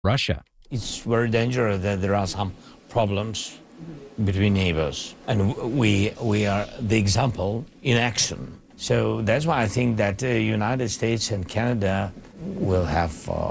Russia. It's very dangerous that there are some problems between neighbors, and we are the example in action. So that's why I think that United States and Canada will have